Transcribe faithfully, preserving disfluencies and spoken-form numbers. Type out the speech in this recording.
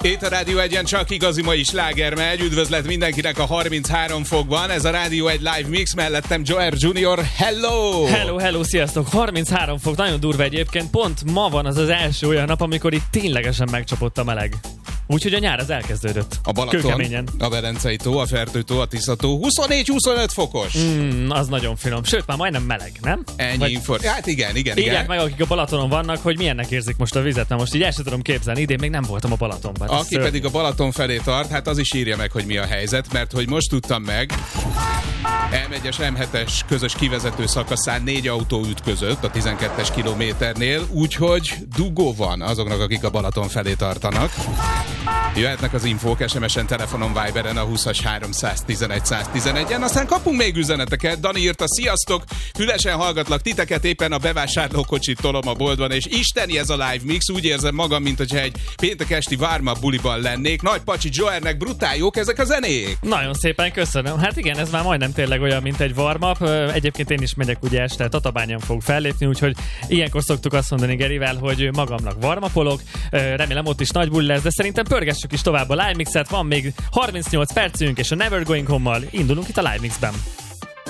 Itt a Rádió egyen csak igazi mai sláger megy. Üdvözlet mindenkinek a harminchárom fokban. Ez a Rádió egy live mix, mellettem Joer Junior. Hello! Hello, hello, sziasztok! harminchárom fok, nagyon durva egyébként. Pont ma van az az első olyan nap, amikor itt ténylegesen megcsapott a meleg. Úgyhogy a nyár az elkezdődött. A Balaton, a Velencei tó, a Fertő tó, a Tisza tó huszonnégy-huszonöt fokos. Mm, az nagyon finom. Sőt, már majdnem meleg, nem? Ennyi Vagy... infor... Hát igen, igen, Írják igen. meg, akik a Balatonon vannak, hogy milyennek érzik most a vizet. Na most így el sem tudom képzelni. Idén még nem voltam a Balatonban. Aki szörny. Pedig a Balaton felé tart, hát az is írja meg, hogy mi a helyzet, mert hogy most tudtam meg, em egyes em hetes közös kivezető szakaszán négy autó ütközött a tizenkettes kilométernél, úgyhogy dugó van azoknak, akik a Balaton felé tartanak. Jöhetnek az infók es em es-en, telefonon, Viberen a húszas háromszáztizenegy száztizenegyen, aztán kapunk még üzeneteket. Dani írta, sziasztok, fülesen hallgatlak titeket, éppen a bevásárlókocsit tolom a boltban, és isteni ez a live mix, úgy érzem magam, mint hogyha egy péntek esti várma buliban lennék. Nagy pacsi Joernek, brutál jók ezek a zenék. Nagyon szépen köszönöm. Hát igen, ez már majdnem tényleg olyan, mint egy warm-up. Egyébként én is megyek ugye este, Tatabányán fog fellépni, úgyhogy ilyenkor szoktuk azt mondani Gerivel, hogy magamnak warm-upolok. Remélem ott is nagy buli lesz, de szerintem pörgessük is tovább a live mixet. Van még harmincnyolc percünk, és a Never Going Home-mal indulunk itt a live mixben.